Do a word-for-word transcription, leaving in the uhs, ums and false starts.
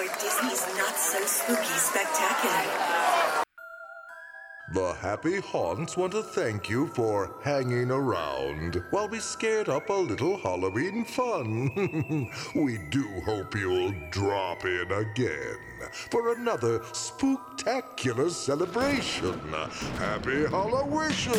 for Disney's Not So Spooky Spectacular. The Happy Haunts want to thank you for hanging around while we scared up a little Halloween fun. We do hope you'll drop in again for another spooktacular celebration. Happy Hallowishes!